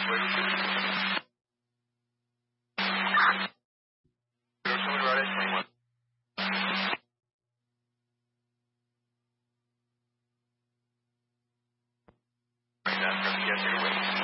Where did you go to right at 21? Right now, from the